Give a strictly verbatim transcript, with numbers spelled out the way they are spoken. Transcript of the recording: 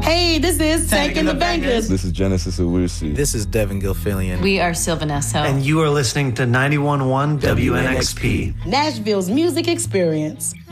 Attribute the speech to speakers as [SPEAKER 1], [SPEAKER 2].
[SPEAKER 1] Hey, this is Taking the Bangers.
[SPEAKER 2] This is Genesis Owusu.
[SPEAKER 3] This is Devin Gilfillian.
[SPEAKER 4] We are Sylvan Esso.
[SPEAKER 5] And you are listening to ninety-one point one W N X P.
[SPEAKER 1] Nashville's music experience.